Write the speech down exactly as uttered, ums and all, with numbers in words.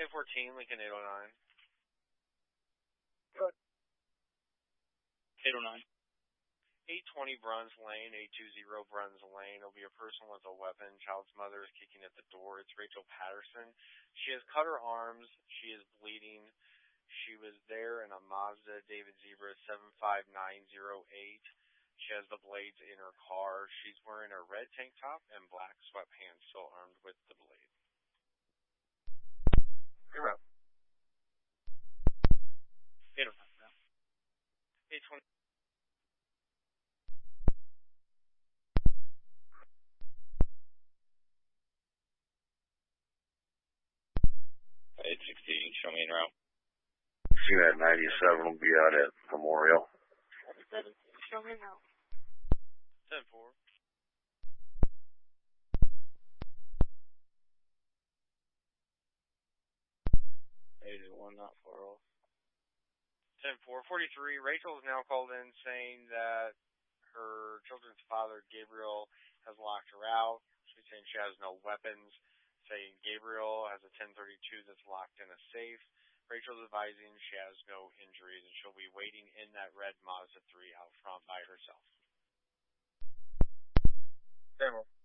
ten fourteen, Lincoln eight oh nine. Good. eight oh nine. eight twenty Bruns Lane, eight two zero Bruns Lane. There'll be a person with a weapon. Child's mother is kicking at the door. It's Rachel Patterson. She has cut her arms. She is bleeding. She was there in a Mazda David Zebra seven five nine zero eight. She has the blades in her car. She's wearing a red tank top and black sweatpants, still armed with the blade. You're up. eight oh nine, yeah. eight twenty. eight sixteen, show me en route. C M A T ninety-seven will be out at Memorial. seven, show me now. ten four. eighty-one, not far off. ten four. forty-three. Rachel is now called in saying that her children's father, Gabriel, has locked her out. She's saying she has no weapons, saying Gabriel has a ten thirty-two that's locked in a safe. Rachel's advising she has no injuries, and she'll be waiting in that red Mazda three out front by herself. ten four.